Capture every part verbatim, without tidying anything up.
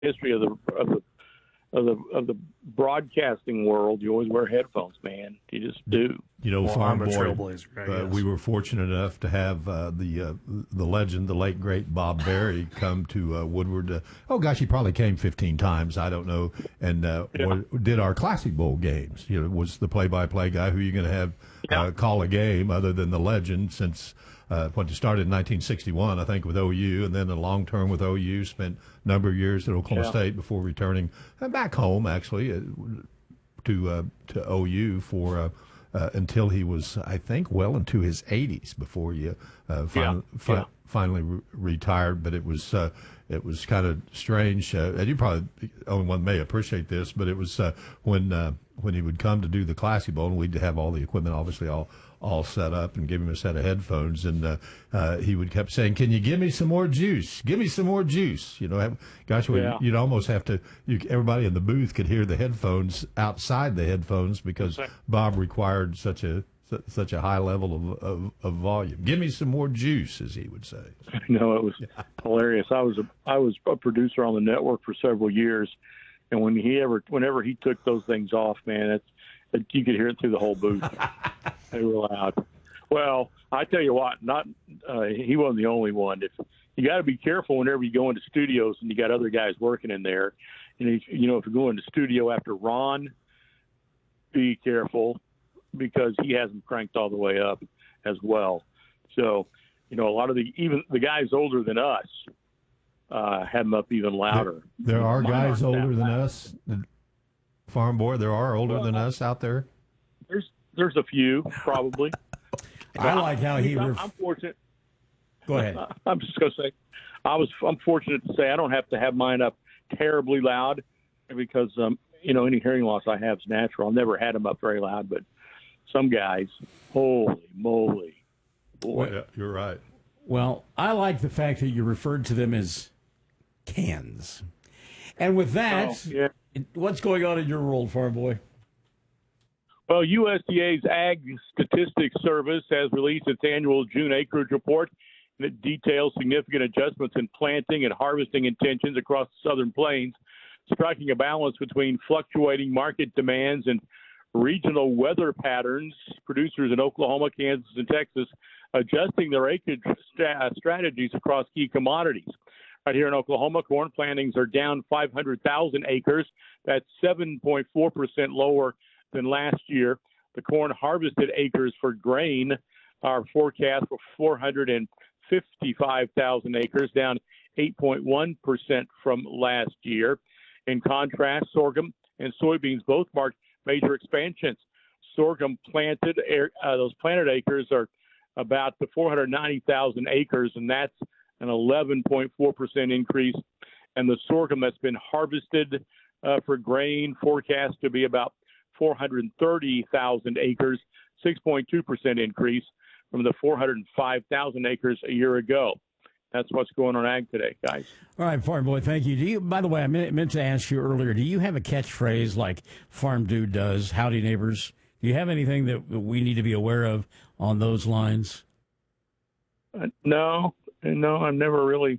history of the of the of the of the broadcasting world, you always wear headphones, man. You just do. You know, well, Farm I'm a Boy, trailblazer, uh, we were fortunate enough to have uh, the uh, the legend, the late great Bob Berry, come to uh, Woodward. Uh, oh gosh, he probably came fifteen times. I don't know, and uh, Yeah. did our Classic Bowl games. You know, was the play-by-play guy. Who are you going to have uh, Yeah. call a game other than the legend? Since uh, when he started in nineteen sixty-one, I think with O U, and then a long term with O U. Spent a number of years at Oklahoma Yeah. State before returning uh, back home, actually, uh, to uh, to O U for. Uh, Uh, until he was, I think, well into his eighties before he uh, fin- Yeah, fi- yeah. finally re- retired. But it was uh, it was kind of strange, uh, and you probably the only one may appreciate this. But it was uh, when uh, when he would come to do the Classic Bowl, and we'd have all the equipment, obviously all all set up, and give him a set of headphones, and uh, uh, he would kept saying, "Can you give me some more juice? Give me some more juice." You know, have, gosh, Yeah. you'd almost have to. You, everybody in the booth could hear the headphones outside the headphones because Bob required such a su- such a high level of, of of volume. Give me some more juice, as he would say. No, it was hilarious. I was a I was a producer on the network for several years, and when he ever whenever he took those things off, man, it's it, you could hear it through the whole booth. They were loud. Well, I tell you what, not uh, he wasn't the only one. If you got to be careful whenever you go into studios and you got other guys working in there. And if, you know, if you go into studio after Ron, be careful because he has them cranked all the way up as well. So, you know, a lot of the even the guys older than us uh, have them up even louder. There, there are Mine guys aren't that older than loud. us, Farm Boy. There are older Well, than us out there. There's there's a few probably. I like how he. I'm, Ref- I'm fortunate. Go ahead. I'm just going to say, I was I'm fortunate to say I don't have to have mine up terribly loud because um, you know any hearing loss I have is natural. I've never had them up very loud, but some guys, holy moly, boy. Yeah, you're right. Well, I like the fact that you referred to them as cans. And with that, Oh, yeah. what's going on in your world, Farm Boy? Well, U S D A's Ag Statistics Service has released its annual June acreage report, and it details significant adjustments in planting and harvesting intentions across the Southern Plains, striking a balance between fluctuating market demands and regional weather patterns. Producers in Oklahoma, Kansas, and Texas adjusting their acreage st- strategies across key commodities. Right here in Oklahoma, corn plantings are down five hundred thousand acres. That's seven point four percent lower than last year. The corn harvested acres for grain are forecast for four hundred fifty-five thousand acres, down eight point one percent from last year. In contrast, sorghum and soybeans both marked major expansions. Sorghum planted, uh, those planted acres are about the four hundred ninety thousand acres, and that's an eleven point four percent increase. And the sorghum that's been harvested uh, for grain forecast to be about four hundred thirty thousand acres, six point two percent increase from the four hundred five thousand acres a year ago. That's what's going on ag today, guys. All right, Farm Boy, thank you. Do you? By the way, I meant, meant to ask you earlier, do you have a catchphrase like Farm Dude does, howdy neighbors? Do you have anything that we need to be aware of on those lines? Uh, no, no, I've never really,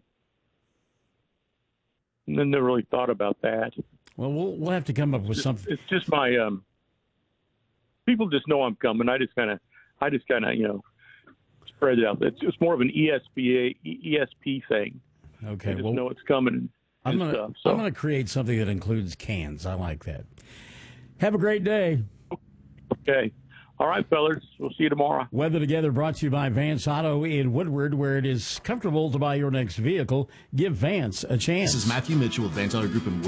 never really thought about that. Well, we'll, we'll have to come up with something. It's just my um. People just know I'm coming. I just kind of, I just kind of, you know, spread it out. It's it's more of an E S P A E S P thing. Okay, I just well, know it's coming. And I'm gonna stuff, so. I'm gonna create something that includes cans. I like that. Have a great day. Okay. All right, fellas. We'll see you tomorrow. Weather Together brought to you by Vance Auto in Woodward, where it is comfortable to buy your next vehicle. Give Vance a chance. This is Matthew Mitchell with Vance Auto Group in Woodward.